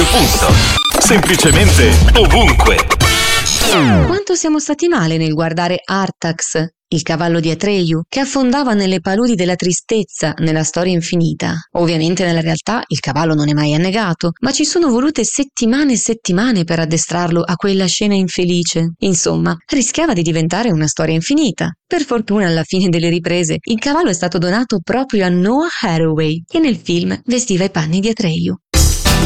punto. Semplicemente ovunque. Quanto siamo stati male nel guardare Artax, il cavallo di Atreyu, che affondava nelle paludi della tristezza nella storia infinita. Ovviamente nella realtà il cavallo non è mai annegato, ma ci sono volute settimane e settimane per addestrarlo a quella scena infelice. Insomma, rischiava di diventare una storia infinita. Per fortuna, alla fine delle riprese, il cavallo è stato donato proprio a Noah Hathaway, che nel film vestiva i panni di Atreyu.